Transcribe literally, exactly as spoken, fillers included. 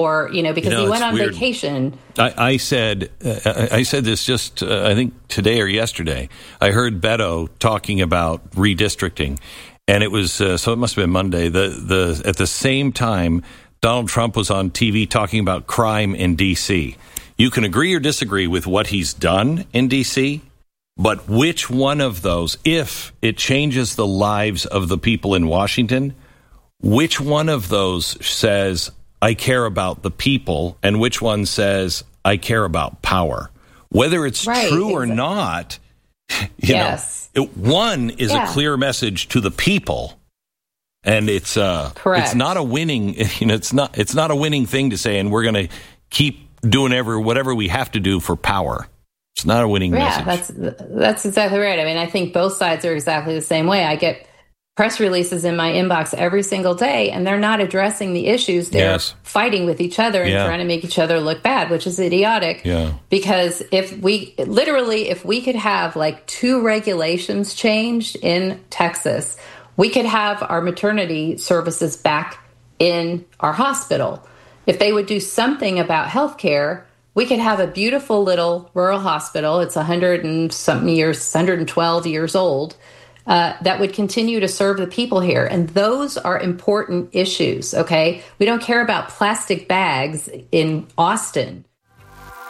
or, you know, because you know, he went on weird. vacation. I, I said, uh, I said this just, uh, I think today or yesterday. I heard Beto talking about redistricting, and it was, uh, so it must have been Monday. The the at the same time, Donald Trump was on T V talking about crime in D C. You can agree or disagree with what he's done in D C, but which one of those, if it changes the lives of the people in Washington, which one of those says, I care about the people, and which one says, I care about power? Whether it's right, true exactly. or not, you yes. know, it, one is yeah. a clear message to the people. And it's uh, Correct. It's not a winning, you know, it's not it's not a winning thing to say, and we're going to keep doing ever whatever we have to do for power. It's not a winning yeah, message. Yeah, that's that's exactly right. I mean, I think both sides are exactly the same way. I get press releases in my inbox every single day, and they're not addressing the issues. They're yes. fighting with each other and yeah. trying to make each other look bad, which is idiotic. Yeah. Because if we literally, if we could have like two regulations changed in Texas, we could have our maternity services back in our hospital. If they would do something about healthcare, we could have a beautiful little rural hospital. It's one hundred and something years, one hundred twelve years old, uh, that would continue to serve the people here. And those are important issues, okay? We don't care about plastic bags in Austin.